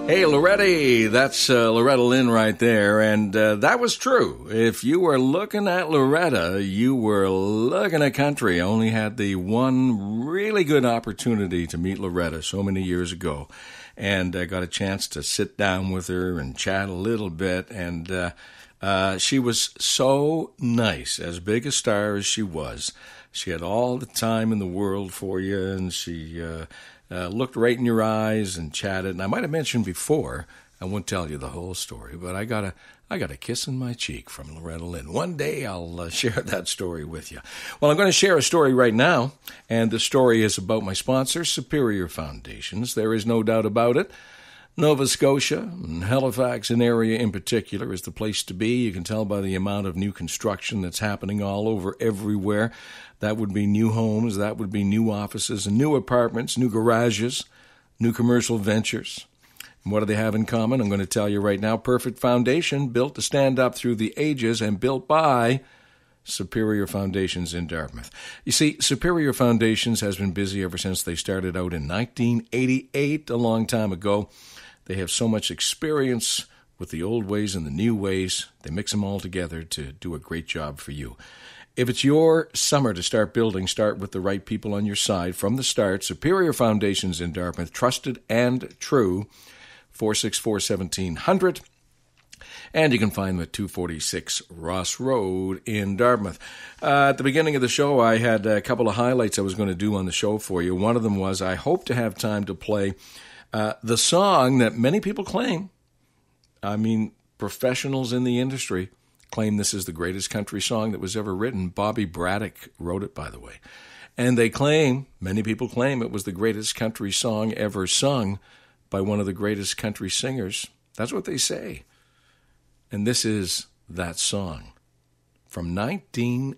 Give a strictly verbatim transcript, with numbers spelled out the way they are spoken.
Hey, Loretta, that's uh, Loretta Lynn right there, and uh, that was true. If you were looking at Loretta, you were looking at country. I only had the one really good opportunity to meet Loretta so many years ago, and I got a chance to sit down with her and chat a little bit, and uh, uh, she was so nice, as big a star as she was. She had all the time in the world for you, and she... Uh, Uh, looked right in your eyes and chatted. And I might have mentioned before, I won't tell you the whole story, but I got a, I got a kiss in my cheek from Loretta Lynn. One day I'll uh, share that story with you. Well, I'm going to share a story right now, and the story is about my sponsor, Superior Foundations. There is no doubt about it. Nova Scotia, and Halifax and area in particular, is the place to be. You can tell by the amount of new construction that's happening all over everywhere. That would be new homes, that would be new offices, and new apartments, new garages, new commercial ventures. And what do they have in common? I'm going to tell you right now. Perfect foundation, built to stand up through the ages and built by Superior Foundations in Dartmouth. You see, Superior Foundations has been busy ever since they started out in nineteen eighty-eight, a long time ago. They have so much experience with the old ways and the new ways. They mix them all together to do a great job for you. If it's your summer to start building, start with the right people on your side from the start. Superior Foundations in Dartmouth, trusted and true, four six four, one seven zero zero. And you can find them at two forty-six Ross Road in Dartmouth. Uh, at the beginning of the show, I had a couple of highlights I was going to do on the show for you. One of them was I hope to have time to play uh, the song that many people claim, I mean, professionals in the industry, claim this is the greatest country song that was ever written. Bobby Braddock wrote it, by the way. And they claim, many people claim, it was the greatest country song ever sung by one of the greatest country singers. That's what they say. And this is that song from nineteen